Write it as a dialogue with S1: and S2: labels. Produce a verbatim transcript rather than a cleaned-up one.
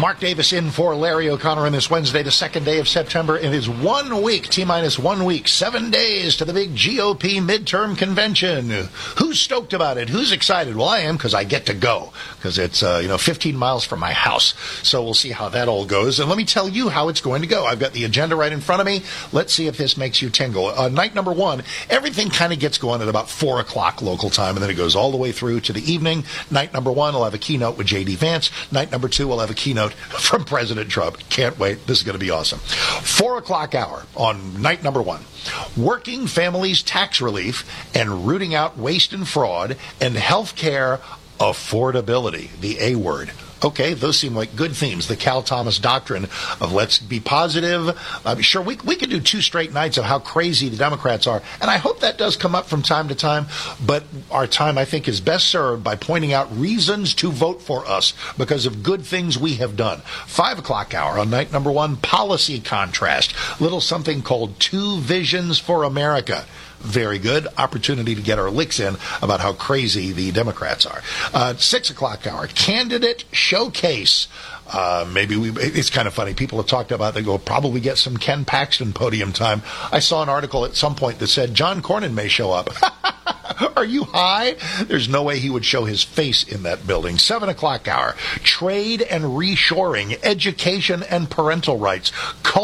S1: Mark Davis in for Larry O'Connor on this Wednesday, the second day of September. It is one week, T-minus one week, seven days to the big G O P midterm convention. Who's stoked about it? Who's excited? Well, I am, because I get to go, because it's, uh, you know, fifteen miles from my house. So we'll see how that all goes. And let me tell you how it's going to go. I've got the agenda right in front of me. Let's see if this makes you tingle. Uh, night number one, everything kind of gets going at about four o'clock local time, and then it goes all the way through to the evening. Night number one, I'll have a keynote with J D Vance. Night number two, we'll have a keynote from President Trump. Can't wait. This is going to be awesome. Four o'clock hour on night number one. Working families tax relief and rooting out waste and fraud and health care affordability, the A word. Okay, those seem like good themes. The Cal Thomas doctrine of let's be positive. I'm sure we we could do two straight nights of how crazy the Democrats are, and I hope that does come up from time to time. But our time, I think, is best served by pointing out reasons to vote for us because of good things we have done. Five o'clock hour on night number one, policy contrast. Little something called Two Visions for America. Very good opportunity to get our licks in about how crazy the Democrats are. Uh, six o'clock hour, candidate showcase. Uh, maybe we, it's kind of funny. People have talked about, they go, probably get some Ken Paxton podium time. I saw an article at some point that said John Cornyn may show up. Are you high? There's no way he would show his face in that building. Seven o'clock hour, trade and reshoring, education and parental rights.